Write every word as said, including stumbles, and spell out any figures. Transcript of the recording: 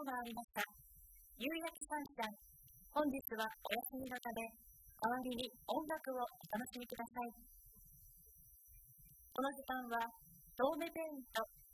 回りました。夕焼け三時団、本日はお休みのため、代わりに音楽をお楽しみください。この時間は、遠目ペイント